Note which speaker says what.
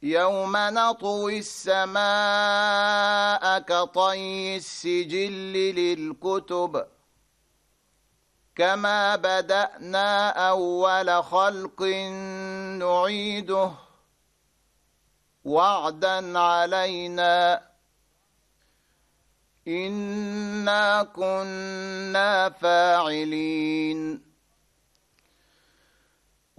Speaker 1: يوم نطوي السماء كطي السجل للكتب كما بدأنا أول خلق نعيده وعدا علينا إنا كنا فاعلين